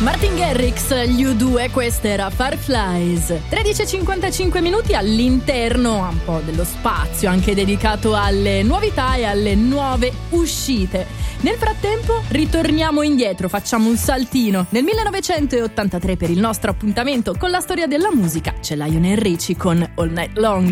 Martin Garrix, gli U2, questa era Fireflies. 13:55 minuti all'interno un po' dello spazio anche dedicato alle novità e alle nuove uscite. Nel frattempo ritorniamo indietro, facciamo un saltino nel 1983 per il nostro appuntamento con la storia della musica. C'è Lionel Richie con All Night Long.